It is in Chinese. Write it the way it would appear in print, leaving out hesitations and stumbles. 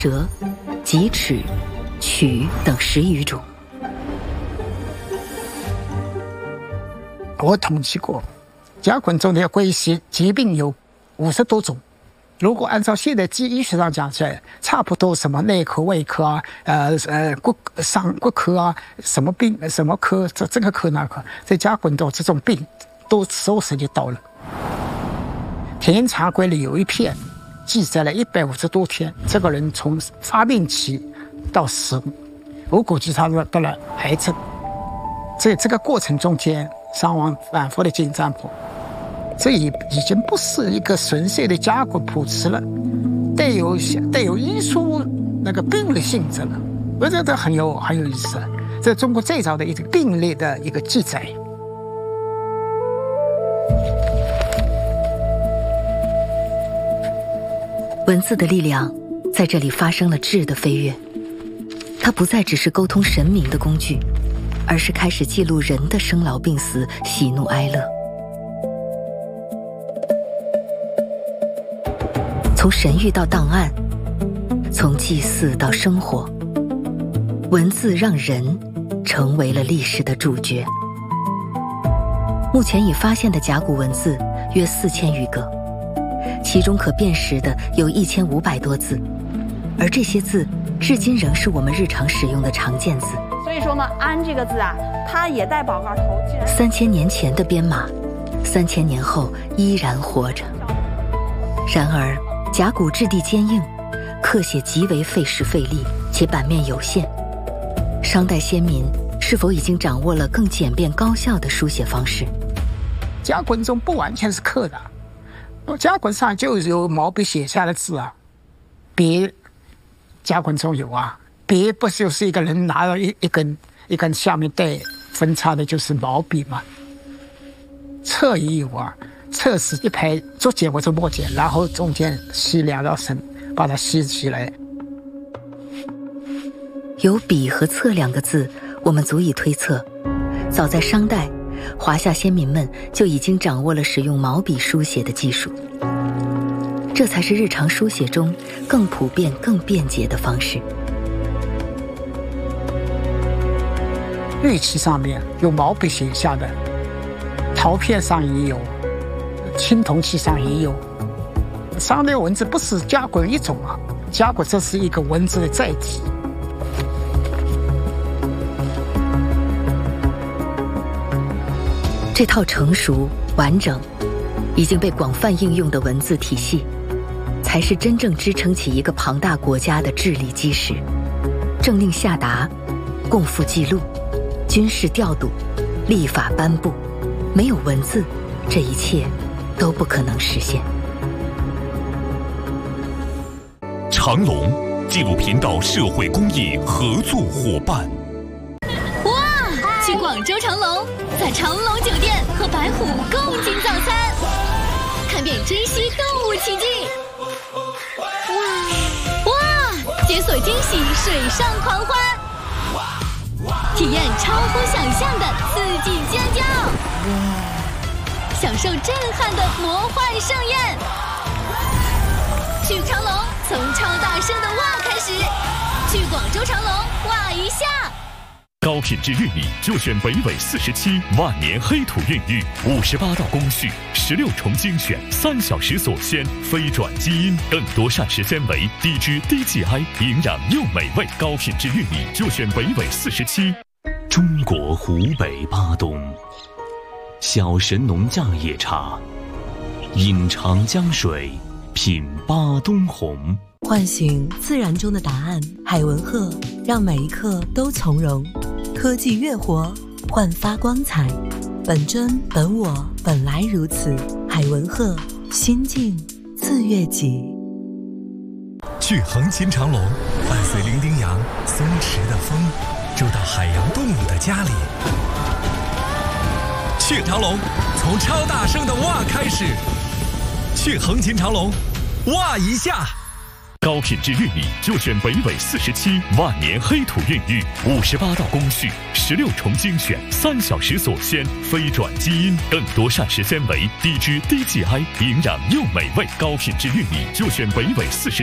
蛇、棘齿、曲等10余种。 我统计过，甲滚中的归系疾病有50多种。如果按照现在医学上讲起来，差不多什么内科、胃科啊，骨科啊，什么病什么科，这个科那科，在甲滚中这种病都涉及到了。天茶龟里有一篇记载了150多天，这个人从发病期到死亡，我估计他得了癌症。在这个过程中间，伤亡反复的进占卜，这已经不是一个纯粹的甲骨卜辞了，带有医术那个病理性质了。我觉得很有意思，这是中国最早的一个病例的一个记载。 文字的力量在这里发生了质的飞跃，它不再只是沟通神明的工具，而是开始记录人的生老病死、喜怒哀乐。从神谕到档案，从祭祀到生活，文字让人成为了历史的主角。目前已发现的甲骨文字约4000余个，其中可辨识的有1500多字，而这些字至今仍是我们日常使用的常见字。 所以说呢，安这个字啊，它也带宝盖头。既然 3000年前的编码，3000年后依然活着。然而，甲骨质地坚硬，刻写极为费时费力，且版面有限。商代先民是否已经掌握了更简便高效的书写方式？ 甲滚中不完全是刻的，甲滚上就有毛笔写下的字啊，别甲滚中有啊，别不就是一个人拿了一根下面带分叉的，就是毛笔嘛。侧也有啊，侧是一排竹简或者墨简，然后中间吸2道绳，把它吸起来。 有笔和侧2个字，我们足以推测，早在商代，华夏先民们就已经掌握了使用毛笔书写的技术。这才是日常书写中更普遍、更便捷的方式。 玉器上面用毛笔写下的，陶片上也有，青铜器上也有。商代文字不是甲骨一种啊，甲骨这是一个文字的载体。 这套成熟、完整、已经被广泛应用的文字体系，才是真正支撑起一个庞大国家的智力基石。政令下达，共赋记录，军事调度，立法颁布，没有文字，这一切都不可能实现。 长隆纪录频道社会公益合作伙伴。 哇！去广州长隆，在长隆酒店和白虎共进早餐，看遍珍稀动物奇迹。哇！解锁惊喜水上狂欢，体验超乎想象的刺激尖叫，享受震撼的魔幻盛宴。去长隆，从超大声的哇开始，去广州长隆哇一下。 高品质玉米就选北纬47万年黑土孕育，58道工序，16重精选，3小时锁鲜，非转基因，更多膳食纤维，低脂低 GI， 营养又美味。高品质玉米就选北纬47。中国湖北巴东，小神农架野茶，饮长江水，品巴东红。 唤醒自然中的答案，海文鹤让每一刻都从容。科技越活，焕发光彩。本真本我，本来如此。海文鹤，心境自悦己。 去横琴长隆，伴随伶仃羊松弛的风，住到海洋动物的家里。去长隆，从超大声的哇开始。去横琴长隆，哇一下。 高品质玉米就选北纬47万年黑土孕育，58道工序，16重精选，3小时锁鲜，非转基因，更多膳食纤维，低脂低 GI， 营养又美味。高品质玉米就选北纬47。